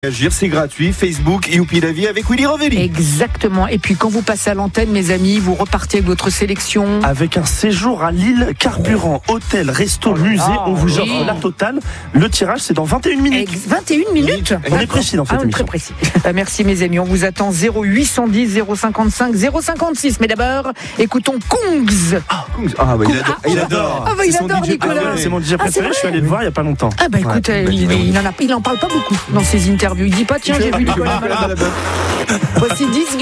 Agir, c'est gratuit. Facebook, Youpi la vie avec Willy Rovelli. Exactement. Et puis quand vous passez à l'antenne, mes amis, vous repartez avec votre sélection. Avec un séjour à Lille, carburant, hôtel, resto, musée, on vous offre la totale. Le tirage, c'est dans 21 minutes. 21 minutes. On est précis dans cette on est émission. très précis. Merci mes amis, on vous attend 0810 055 056. Mais d'abord, écoutons Kungs. Il adore. Ah bah il C'est son adore DJ Nicolas. préféré. C'est mon DJ préféré, je suis allé le voir il n'y a pas longtemps. Ah bah écoute, il en parle pas beaucoup dans ses interviews. Il dit pas tiens j'ai vu Nicolas. Voici 10